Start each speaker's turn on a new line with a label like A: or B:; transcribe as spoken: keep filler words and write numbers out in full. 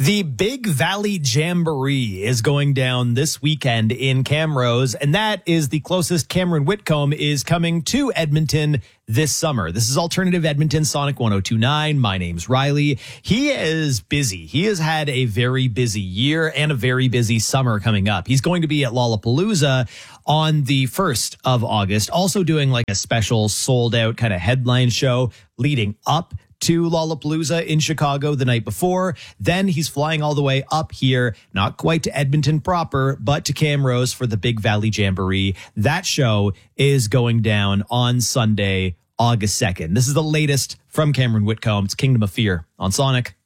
A: The Big Valley Jamboree is going down this weekend in Camrose, and that is the closest Cameron Whitcomb is coming to Edmonton this summer. This is Alternative Edmonton Sonic one oh two point nine. My name's Riley. He is busy. He has had a very busy year and a very busy summer coming up. He's going to be at Lollapalooza on the first of August, also doing like a special sold out kind of headline show leading up to Lollapalooza in Chicago the night before. Then he's flying all the way up here, not quite to Edmonton proper, but to Camrose for the Big Valley Jamboree. That show is going down on Sunday, August second. This is the latest from Cameron Whitcomb. It's Kingdom of Fear on Sonic.